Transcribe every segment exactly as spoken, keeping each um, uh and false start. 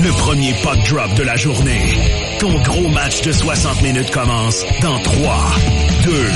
Le premier puck drop de la journée. Ton gros match de soixante minutes commence dans trois, deux,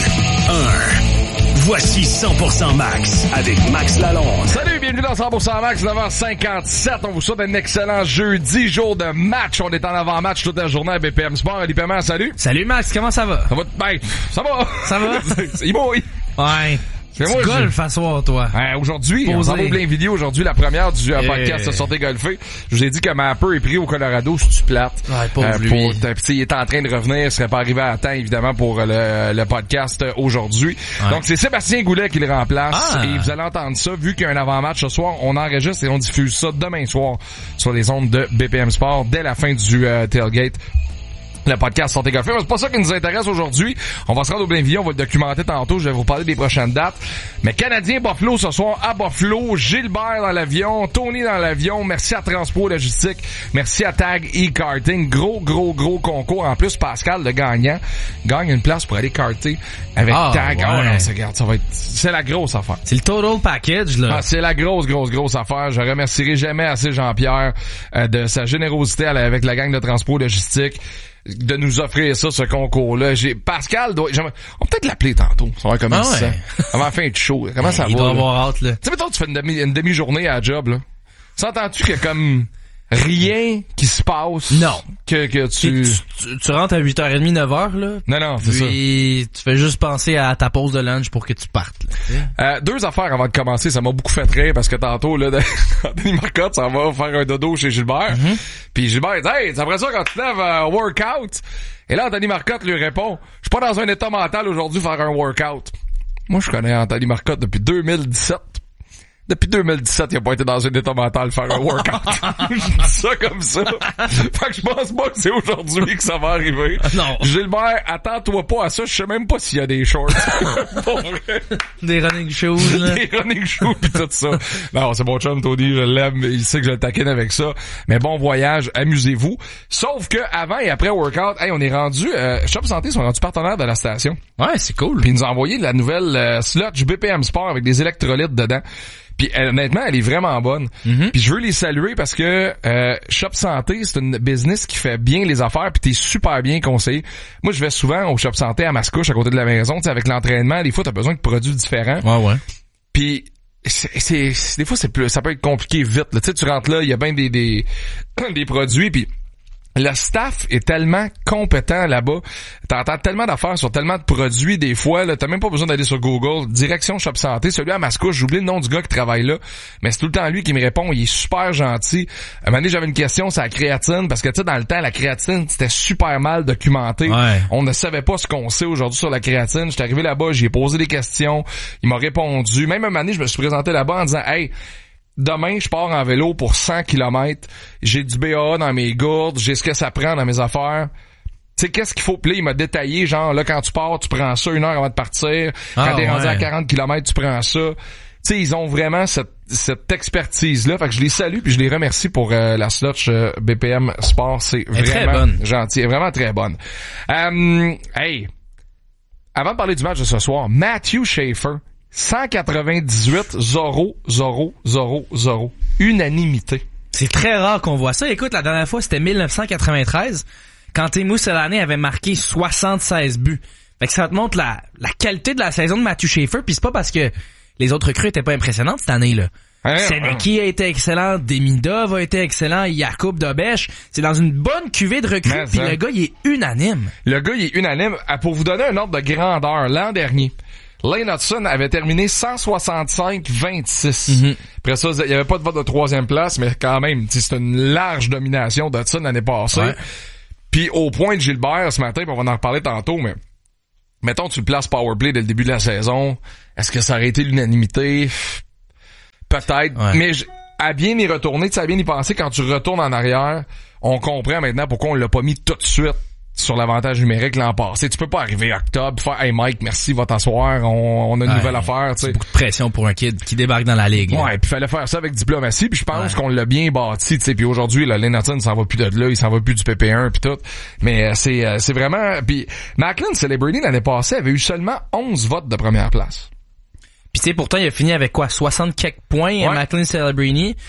un. Voici cent pour cent Max avec Max Lalonde. Salut, bienvenue dans cent pour cent Max, neuf heures cinquante-sept. On vous souhaite un excellent jeudi, jour de match. On est en avant-match toute la journée à B P M Sport. Ali Paiement, salut. Salut Max, comment ça va? Ça va? Ben, ça va. Ça va? C'est bon, oui. Ouais. C'est tu moi, golfes à soir, toi. Euh, aujourd'hui, Posé. on s'en va au plein vidéo. Aujourd'hui, la première du euh, podcast Hey. Sortez golfer. Je vous ai dit que Mapper est pris au Colorado, c'est-tu plate? Ouais, pauvre Euh, lui. pour, t'sais, il est en train de revenir, il serait pas arrivé à temps, évidemment, pour le, le podcast euh, aujourd'hui. Ouais. Donc, c'est Sébastien Goulet qui le remplace. Ah. Et vous allez entendre ça, vu qu'il y a un avant-match ce soir, on enregistre et on diffuse ça demain soir sur les ondes de B P M Sport dès la fin du euh, tailgate. Le podcast Sortez golfer. Mais c'est pas ça qui nous intéresse aujourd'hui. On va se rendre au Blainvillon, on va le documenter tantôt. Je vais vous parler des prochaines dates. Mais Canadien Buffalo ce soir à Buffalo. Gilbert dans l'avion, Tony dans l'avion. Merci à Transport Logistique. Merci à Tag e-Karting. Gros, gros, gros concours. En plus, Pascal, le gagnant, gagne une place pour aller karter avec Ah, Tag. ouais. Oh non, c'est, regarde, ça va être, c'est la grosse affaire. C'est le total package, là. Ah, c'est la grosse, grosse, grosse affaire. Je remercierai jamais assez Jean-Pierre euh, de sa générosité avec la gang de Transport Logistique de nous offrir ça, ce concours-là. J'ai Pascal doit, on va peut-être l'appeler tantôt. Ça va être comme Ah ça. ouais. Avant la fin de show. Comment ça Il va? doit là? avoir hâte, là. Tu sais, mettons, tu fais une, demi, une demi-journée à la job, là. S'entends-tu qu'il y a comme rien qui se passe? Non. Que, que tu... Tu, tu, tu rentres à huit heures trente, neuf heures, là. Non, non, c'est ça. Puis tu fais juste penser à ta pause de lunch pour que tu partes, là. Euh, deux affaires avant de commencer, ça m'a beaucoup fait rire parce que tantôt, là, Denis Marcotte s'en va faire un dodo chez Gilbert. Mm-hmm. Puis Gilbert, il dit, hey, c'est après ça quand tu lèves un workout. Et là, Anthony Marcotte lui répond, je suis pas dans un état mental aujourd'hui faire un workout. Moi, je connais Anthony Marcotte depuis deux mille dix-sept. Depuis deux mille dix-sept, il a pas été dans un état mental faire un workout. Je dis ça comme ça. Fait que je pense pas que c'est aujourd'hui que ça va arriver. Non. Gilbert, attends-toi pas à ça. Je sais même pas s'il y a des shorts. Pour vrai. Des running shoes, là. Des running shoes pis tout ça. Non, c'est mon chum Tony, je l'aime, il sait que je le taquine avec ça. Mais bon voyage, amusez-vous. Sauf que avant et après workout, hey, on est rendu, euh, Shop Santé sont rendus partenaires de la station. Ouais, c'est cool. Puis ils nous ont envoyé la nouvelle euh, slotch B P M Sport avec des électrolytes dedans. Puis euh, honnêtement, elle est vraiment bonne. Mm-hmm. Puis je veux les saluer parce que euh, Shop Santé, c'est une business qui fait bien les affaires puis t'es super bien conseillé. Moi, je vais souvent au Shop Santé à Mascouche, à côté de la maison. Tu sais, avec l'entraînement, des fois, t'as besoin de produits différents. Ouais, ouais. Puis c'est, c'est, c'est- des fois, c'est plus, ça peut être compliqué vite. Là. Tu sais, tu rentres là, il y a bien des des, des produits puis le staff est tellement compétent là-bas. T'entends tellement d'affaires sur tellement de produits des fois. Là, t'as même pas besoin d'aller sur Google. Direction Shop Santé. Celui à Mascouche, j'oublie le nom du gars qui travaille là. Mais c'est tout le temps lui qui me répond. Il est super gentil. À un moment donné, j'avais une question sur la créatine. Parce que tu sais, dans le temps, la créatine, c'était super mal documenté. Ouais. On ne savait pas ce qu'on sait aujourd'hui sur la créatine. J'étais arrivé là-bas, j'ai posé des questions. Il m'a répondu. Même un moment donné, je me suis présenté là-bas en disant, hey, demain, je pars en vélo pour cent kilomètres. J'ai du B A A dans mes gourdes. J'ai ce que ça prend dans mes affaires. Tu sais, qu'est-ce qu'il faut? Puis là, il m'a détaillé, genre, là, quand tu pars, tu prends ça une heure avant de partir. Quand Ah, t'es rendu ouais. à quarante kilomètres, tu prends ça. Tu sais, ils ont vraiment cette, cette expertise-là. Fait que je les salue puis je les remercie pour euh, la slotch euh, B P M Sport. C'est Elle est très vraiment bonne. gentil. Elle est vraiment très bonne. Euh, hey, avant de parler du match de ce soir, Matthew Schaefer, cent quatre-vingt-dix-huit, zéro, zéro, zéro, zéro. Unanimité. C'est très rare qu'on voit ça. Écoute, la dernière fois, c'était mille neuf cent quatre-vingt-treize, quand Teemu Selanne avait marqué soixante-seize buts. Fait que ça te montre la, la qualité de la saison de Matthew Schaefer, puis c'est pas parce que les autres recrues étaient pas impressionnantes cette année-là. Hein, Seneki a été excellent, Demidov a été excellent, Jakub Dobeš. C'est dans une bonne cuvée de recrues, Mais puis ça. le gars, il est unanime. Le gars, il est unanime. Ah, pour vous donner un ordre de grandeur, l'an dernier, Lane Hudson avait terminé cent soixante-cinq vingt-six. Mhm. Après ça, il n'y avait pas de vote de troisième place, mais quand même, c'est une large domination d'Hudson l'année passée. Ouais. Puis au point de Gilbert ce matin, puis on va en reparler tantôt, mais mettons tu le places powerplay dès le début de la saison, est-ce que ça aurait été l'unanimité? Peut-être, Ouais. mais je- à bien y retourner, tu sais, à bien y penser, quand tu retournes en arrière, on comprend maintenant pourquoi on l'a pas mis tout de suite sur l'avantage numérique l'an passé. Tu peux pas arriver octobre, faire « Hey Mike, merci, va t'asseoir, on, on a une Ouais. nouvelle affaire. » tu sais. Beaucoup de pression pour un kid qui débarque dans la ligue. là. Ouais, puis fallait faire ça avec diplomatie, puis je pense Ouais. qu'on l'a bien bâti, tu sais. Puis aujourd'hui, là, Lane Hudson s'en va plus de là, il s'en va plus du P P un puis tout. Mais euh, c'est euh, c'est vraiment. Puis Macklin Celebrity l'année passée avait eu seulement onze votes de première place. Puis tu sais, pourtant, il a fini avec quoi? soixante quelques points, Ouais. McLean Celebrini.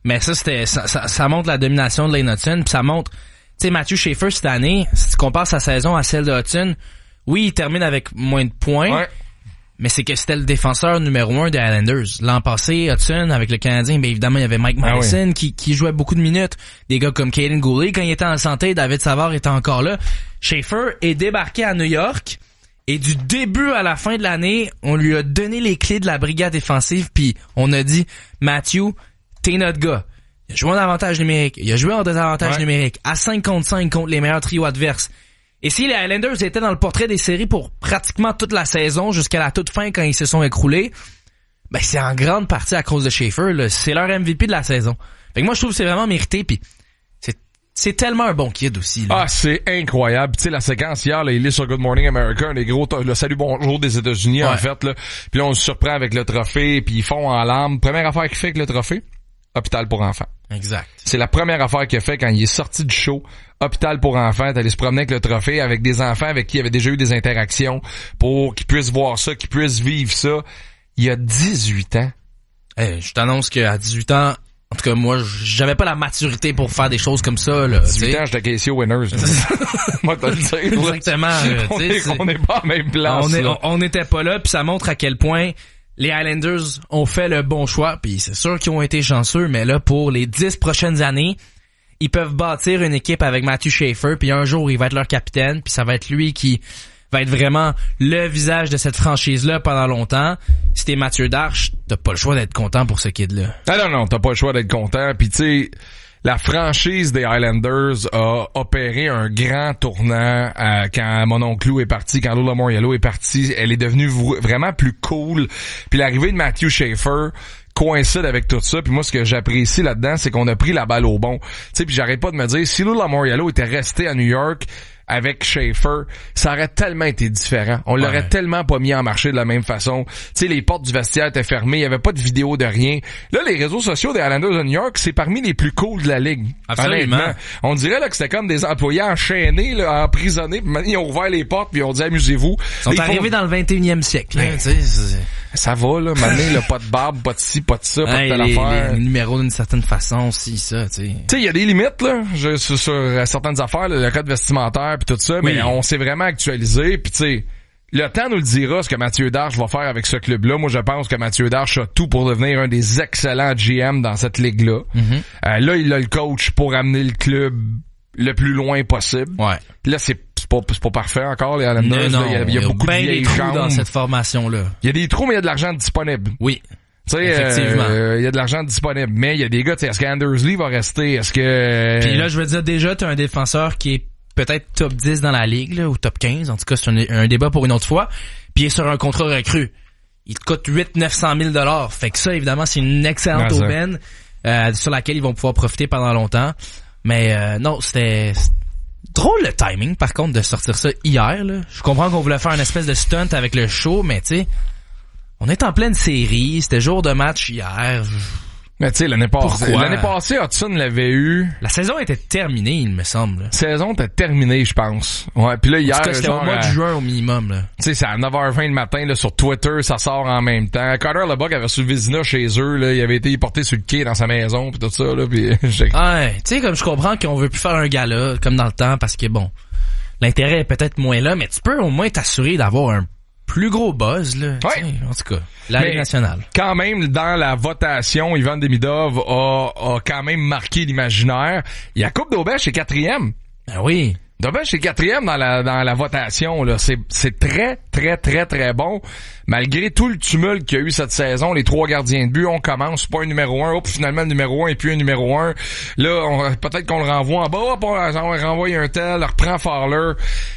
Mais ça, c'était ça, ça, ça montre la domination de Lane Hutson, puis ça montre, tu sais, Matthew Schaefer cette année, si tu compares sa saison à celle de Hutson, oui, il termine avec moins de points, ouais. mais c'est que c'était le défenseur numéro un des Islanders. L'an passé, Hutson, avec le Canadien, bien évidemment, il y avait Mike Madison ah oui. qui, qui jouait beaucoup de minutes. Des gars comme Caden Goulet, quand il était en santé, David Savard était encore là. Schaefer est débarqué à New York, et du début à la fin de l'année, on lui a donné les clés de la brigade défensive, puis on a dit, Matthew, t'es notre gars. Il a joué en avantage numérique, il a joué en désavantage ouais. numérique, à cinq contre cinq contre les meilleurs trios adverses. Et si les Islanders étaient dans le portrait des séries pour pratiquement toute la saison, jusqu'à la toute fin quand ils se sont écroulés, ben c'est en grande partie à cause de Schaefer, là. C'est leur M V P de la saison. Fait que moi, je trouve que c'est vraiment mérité, puis c'est c'est tellement un bon kid aussi, là. Ah, c'est incroyable. Tu sais, la séquence hier, là, il est sur Good Morning America, un des gros, le salut bonjour des États-Unis, ouais. en fait, là. Puis là, on se surprend avec le trophée, puis ils font en larmes. Première affaire qu'il fait avec le trophée, hôpital pour enfants. Exact. C'est la première affaire qu'il a fait quand il est sorti du show. Hôpital pour enfants, t'allais se promener avec le trophée, avec des enfants avec qui il avait déjà eu des interactions pour qu'ils puissent voir ça, qu'ils puissent vivre ça. Il y a dix-huit ans. Hey, je t'annonce qu'à dix-huit ans, en tout cas, moi, j'avais pas la maturité pour faire des choses comme ça, là. dix-huit ans, j'étais caissier Winners. Moi, t'as le dire. Exactement. on, est, on est pas à même place. On, est, on, on était pas là, puis ça montre à quel point les Islanders ont fait le bon choix, puis c'est sûr qu'ils ont été chanceux, mais là, pour les dix prochaines années, ils peuvent bâtir une équipe avec Matthew Schaefer, puis un jour, il va être leur capitaine, puis ça va être lui qui va être vraiment le visage de cette franchise-là pendant longtemps. Si t'es Mathieu Darche, t'as pas le choix d'être content pour ce kid-là. Ah non, non, t'as pas le choix d'être content, puis tu sais, la franchise des Islanders a opéré un grand tournant euh, quand mon oncle Lou est parti, quand Lou Lamoriello est parti. Elle est devenue v- vraiment plus cool. Puis l'arrivée de Matthew Schaefer coïncide avec tout ça. Puis moi, ce que j'apprécie là-dedans, c'est qu'on a pris la balle au bon. Tu sais, puis j'arrête pas de me dire, si Lou Lamoriello était resté à New York avec Schaefer, ça aurait tellement été différent. On ouais. l'aurait tellement pas mis en marché de la même façon. Tu sais, les portes du vestiaire étaient fermées, il y avait pas de vidéo de rien. Là, les réseaux sociaux des Islanders de New York, c'est parmi les plus cool de la ligue. Absolument. Honnêtement. On dirait là que c'était comme des employés enchaînés, là, emprisonnés, puis maintenant ils ont ouvert les portes puis ils ont dit amusez-vous. Ils sont ils arrivés font... dans le vingt et unième siècle. Ben, tu sais, ça va là, maintenant là, pas de barbe, pas de ci, pas de ça, pas hey, de telle les, affaire. Les numéros d'une certaine façon aussi, ça, tu sais. Tu sais, il y a des limites là, je, sur, sur certaines affaires, là, le code vestimentaire puis tout ça, oui. mais on s'est vraiment actualisé, puis tu sais, le temps nous le dira ce que Mathieu Darche va faire avec ce club-là. Moi, je pense que Mathieu Darche a tout pour devenir un des excellents G M dans cette ligue-là. Mm-hmm. Euh, là, il a le coach pour amener le club le plus loin possible. Ouais. Puis là, c'est c'est pas, c'est pas parfait encore, les Islanders. Non, non, il y a, il y a beaucoup de vieilles jambes dans cette formation-là. Il y a des trous, mais il y a de l'argent disponible. Oui. Tu sais, effectivement. Euh, il y a de l'argent disponible. Mais il y a des gars, tu sais, est-ce qu'Andersley va rester? Est-ce que... Puis là, je veux dire, déjà, t'as un défenseur qui est peut-être top dix dans la ligue, là, ou top quinze. En tout cas, c'est un, un débat pour une autre fois. Puis il est sur un contrat recru. Il te coûte huit neuf cent mille dollars. Fait que ça, évidemment, c'est une excellente ouais, aubaine euh, sur laquelle ils vont pouvoir profiter pendant longtemps. Mais euh, non, c'était... drôle le timing, par contre, de sortir ça hier, là. Je comprends qu'on voulait faire une espèce de stunt avec le show, mais tu sais, on est en pleine série, c'était jour de match hier. Mais tu sais, l'année passée, l'année passée, Hudson l'avait eu. La saison était terminée, il me semble. La saison était terminée, je pense. Ouais, puis là, hier, cas, c'était genre, au mois de juin au minimum, là. Tu sais, c'est à neuf heures vingt le matin, là, sur Twitter, ça sort en même temps. Carter Lebock avait su Vézina chez eux, là, il avait été porté sur le quai dans sa maison, puis tout ça, là, puis j'ai... Ouais, tu sais, comme je comprends qu'on veut plus faire un gala, comme dans le temps, parce que bon, l'intérêt est peut-être moins là, mais tu peux au moins t'assurer d'avoir un plus gros buzz, là. Ouais. En tout cas, la Ligue nationale. Quand même, dans la votation, Ivan Demidov a, a quand même marqué l'imaginaire. Jakub Dobeš est quatrième. Ben oui. Dobeš est quatrième dans la, dans la votation, là. C'est, c'est très, très, très, très bon. Malgré tout le tumulte qu'il y a eu cette saison, les trois gardiens de but, on commence pas un numéro un, hop, finalement le numéro un et puis un numéro un. Là, on, peut-être qu'on le renvoie en bas, hop, on, on renvoie un tel, on reprend Fowler.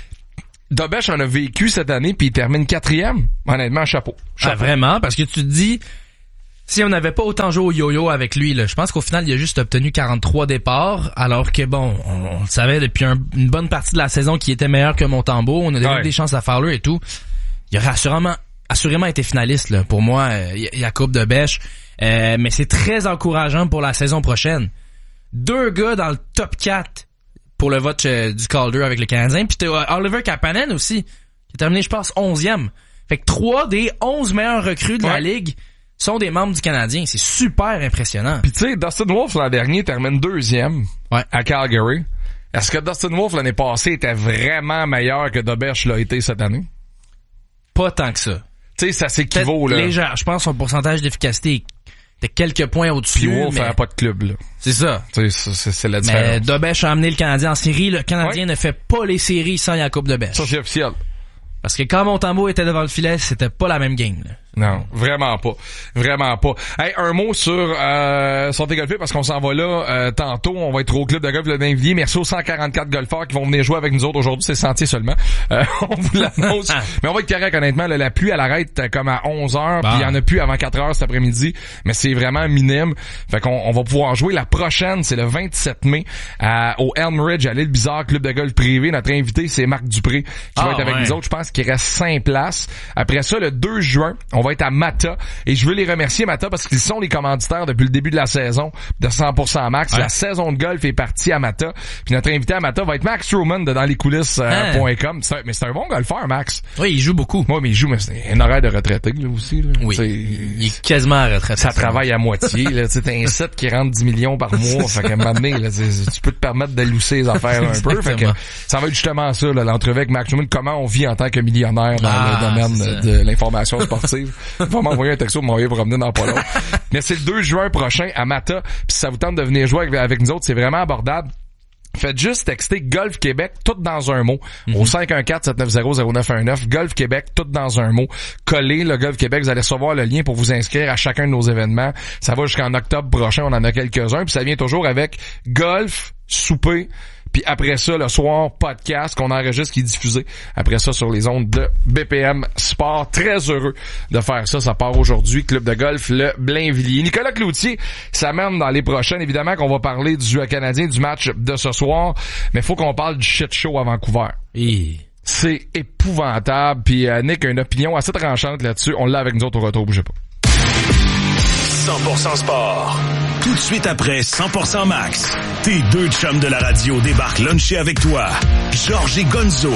Dobeš en a vécu cette année puis il termine quatrième. Honnêtement, chapeau. chapeau. Ah, vraiment? Parce que tu te dis, si on n'avait pas autant joué au yo-yo avec lui, là, je pense qu'au final, il a juste obtenu quarante-trois départs, alors que bon, on, on le savait depuis un, une bonne partie de la saison qu'il était meilleur que Montembeault. On a donné ouais. des chances à Fowler et tout. Il aurait assurément, assurément été finaliste, là, pour moi, euh, Jakub Dobeš. Euh, mais c'est très encourageant pour la saison prochaine. Deux gars dans le top quatre pour le vote euh, du Calder avec le Canadien. Puis t'as euh, Oliver Kapanen aussi, qui a terminé, je pense, onzième. Fait que trois des onze meilleurs recrues de ouais. la Ligue sont des membres du Canadien. C'est super impressionnant. Puis tu sais, Dustin Wolf l'an dernier termine deuxième ouais. à Calgary. Est-ce que Dustin Wolf l'année passée était vraiment meilleur que Dobeš l'a été cette année? Pas tant que ça. Tu sais, ça s'équivaut, là. Légère. Je pense que son pourcentage d'efficacité de quelques points au-dessus. Puis Wolf mais... n'avait pas de club, là. C'est ça. C'est, c'est, c'est la différence. Mais Dobeš a amené le Canadien en série. Le Canadien ouais. ne fait pas les séries sans Jakub Dobeš. Ça, c'est officiel. Parce que quand Montembeault était devant le filet, c'était pas la même game, là. Non, vraiment pas. Vraiment pas. Hey, un mot sur euh, Santé Golfé parce qu'on s'en va là euh, tantôt. On va être au club de golf de Blainvilliers. Merci aux cent quarante-quatre golfeurs qui vont venir jouer avec nous autres aujourd'hui. C'est Sentier seulement. Euh, on vous l'annonce. Mais on va être correct, honnêtement. Là, la pluie, elle arrête comme à onze heures. Puis il y en a plus avant quatre heures cet après-midi. Mais c'est vraiment minime. Fait qu'on on va pouvoir jouer. La prochaine, c'est le vingt-sept mai à, au Elm Ridge à l'île Bizarre, club de golf privé. Notre invité, c'est Marc Dupré qui ah, va être avec ouais. nous autres. Je pense qu'il reste cinq places. Après ça, le deux juin, on va être à Mata et je veux les remercier Mata parce qu'ils sont les commanditaires depuis le début de la saison de cent pour cent Max. Ouais. La saison de golf est partie à Mata. Puis notre invité à Mata va être Max Truman de dans les coulisses euh, hein. point com. C'est un, mais c'est un bon golfeur, Max. Oui, il joue beaucoup. Oui, mais il joue, mais c'est un horaire de retraité là aussi. Là. Oui. T'sais, il est quasiment à retraite. Ça travaille à moitié. Là, t'as un set qui rentre dix millions par mois. Fait qu'à un moment donné, là, tu peux te permettre de lousser les affaires un peu. Fait que ça va être justement ça, là, l'entrevue avec Max Truman. Comment on vit en tant que millionnaire dans ah, le domaine de l'information sportive. Va m'envoyer un texto, m'envoyer pour revenir dans pas long. Mais c'est le deux juin prochain à Mata. Puis si ça vous tente de venir jouer avec, avec nous autres, c'est vraiment abordable. Faites juste texter Golf Québec, tout dans un mot, mm-hmm. au cinq un quatre, sept neuf zéro, zéro neuf un neuf. Golf Québec, tout dans un mot. Collez le Golf Québec, vous allez recevoir le lien pour vous inscrire à chacun de nos événements. Ça va jusqu'en octobre prochain, on en a quelques-uns. Puis ça vient toujours avec golf, souper, puis après ça, le soir, podcast qu'on enregistre qui est diffusé. Après ça, sur les ondes de B P M Sport. Très heureux de faire ça. Ça part aujourd'hui. Club de golf, le Blainvilliers. Nicolas Cloutier s'amène dans les prochaines. Évidemment qu'on va parler du Canadien, du match de ce soir. Mais faut qu'on parle du shit show à Vancouver. Et... c'est épouvantable. Puis euh, Nick a une opinion assez tranchante là-dessus. On l'a avec nous autres au retour. Bougez pas. cent pour cent sport. Tout de suite après cent pour cent Max, tes deux chums de la radio débarquent luncher avec toi. Georges et Gonzo.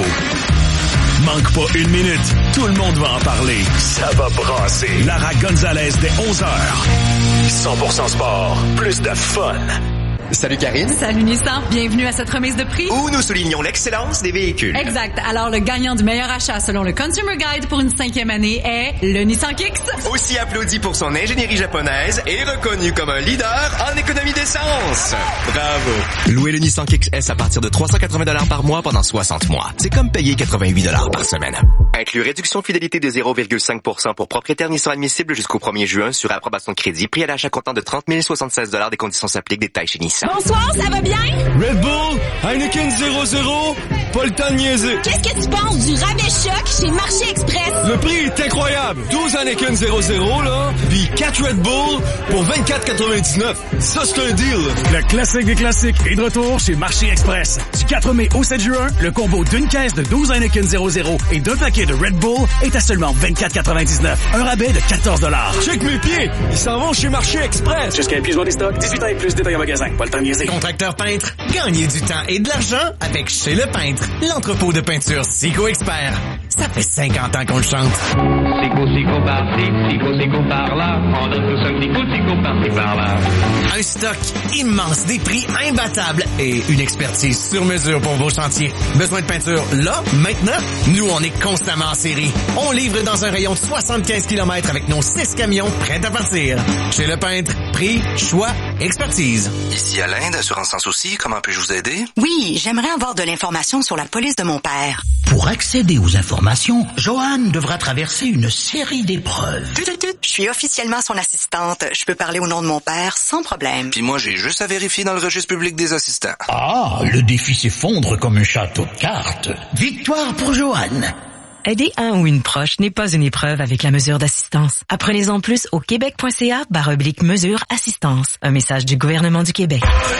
Manque pas une minute, tout le monde va en parler. Ça va brasser. Lara Gonzalez dès onze heures. cent pour cent sport, plus de fun. Salut Karine. Salut Nissan. Bienvenue à cette remise de prix où nous soulignons l'excellence des véhicules. Exact. Alors, le gagnant du meilleur achat selon le Consumer Guide pour une cinquième année est le Nissan Kicks. Aussi applaudi pour son ingénierie japonaise et reconnu comme un leader en économie d'essence. Bravo. Louez le Nissan Kicks S à partir de trois cent quatre-vingts dollars par mois pendant soixante mois. C'est comme payer quatre-vingt-huit dollars par semaine. Inclus réduction fidélité de zéro virgule cinq pour cent pour propriétaires Nissan admissible jusqu'au premier juin sur approbation de crédit. Prix à l'achat comptant de trente mille soixante-seize dollars. Des conditions s'appliquent. Détails chez Nissan. Bonsoir, ça va bien? Red Bull, Heineken zéro zéro, pas le temps de niaiser. Qu'est-ce que tu penses du rabais choc chez Marché Express? Le prix est incroyable. douze Heineken zéro zéro, là, puis quatre Red Bull pour vingt-quatre quatre-vingt-dix-neuf. Ça, c'est un deal. Le classique des classiques est de retour chez Marché Express. Du quatre mai au sept juin, le combo d'une caisse de douze Heineken zéro zéro et d'un paquet de Red Bull est à seulement vingt-quatre quatre-vingt-dix-neuf. Un rabais de quatorze dollars. Check mes pieds. Ils s'en vont chez Marché Express. Jusqu'à épuisement des stocks, dix-huit ans et plus, détail en magasin. Pas le temps de niaiser. Contracteur peintre, gagnez du temps et de l'argent avec Chez Le Peintre, l'entrepôt de peinture Sico Expert. Ça fait cinquante ans qu'on le chante. Sico, Sico par-ci, Sico, Sico par-là, on donne tous un petit coup de Sico par-ci, par-là. Un stock immense, des prix imbattables et une expertise sur mesure pour vos chantiers. Besoin de peinture là, maintenant? Nous, on est constamment en série. On livre dans un rayon de soixante-quinze kilomètres avec nos six camions prêts à partir. Chez Le Peintre, prix, choix, expertise. Ici Alain d'Assurance Sans Souci, comment puis-je vous aider? Oui, j'aimerais avoir de l'information sur la police de mon père. Pour accéder aux informations, Joanne devra traverser une série d'épreuves. Tut, tut, tut. Je suis officiellement son assistante. Je peux parler au nom de mon père sans problème. Puis moi, j'ai juste à vérifier dans le registre public des assistants. Ah, le défi s'effondre comme un château de cartes. Victoire pour Joanne. Aider un ou une proche n'est pas une épreuve avec la mesure d'assistance. Apprenez-en plus au québec.ca barre oblique mesure assistance. Un message du gouvernement du Québec.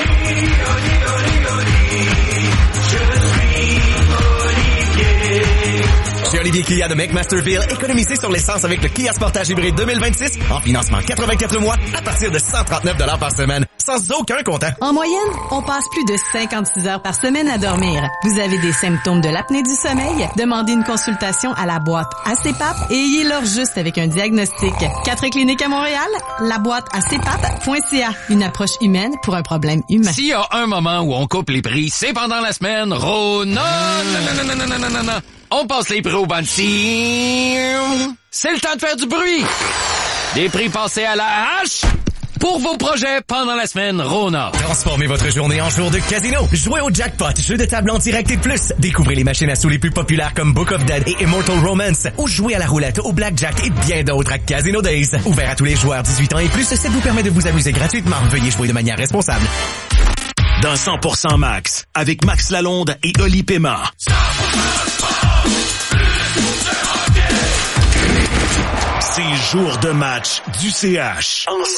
Chez Olivier Kia de McMasterville, économisez sur l'essence avec le Kia Sportage hybride deux mille vingt-six en financement quatre-vingt-quatre mois à partir de cent trente-neuf dollars par semaine. sans aucun comptant. En moyenne, on passe plus de cinquante-six heures par semaine à dormir. Vous avez des symptômes de l'apnée du sommeil? Demandez une consultation à la boîte A C P A P et ayez-leur juste avec un diagnostic. Quatre cliniques à Montréal, la boîte A C P A P point C A. Une approche humaine pour un problème humain. S'il y a un moment où on coupe les prix, c'est pendant la semaine Rona. Non, non, non, non, non, non, non, non. On passe les prix au banci. C'est le temps de faire du bruit. Des prix passés à la hache pour vos projets pendant la semaine Rona. Transformez votre journée en jour de casino. Jouez au jackpot, jeu de table en direct et plus. Découvrez les machines à sous les plus populaires comme Book of Dead et Immortal Romance. Ou jouez à la roulette, au blackjack et bien d'autres à Casino Days. Ouvert à tous les joueurs dix-huit ans et plus, ça vous permet de vous amuser gratuitement. Veuillez jouer de manière responsable. Dans cent pour cent Max, avec Max Lalonde et Oli Paiement. C'est jour de match du C H.